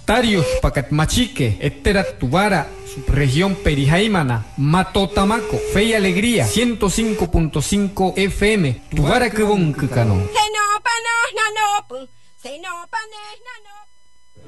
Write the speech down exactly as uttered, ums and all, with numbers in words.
Tarios Pacatmachique, Etterat Tubara, subregión Perijaimana, Matotamaco, Fe y Alegría, ciento cinco punto cinco F M, Tubara Kebon Kukano.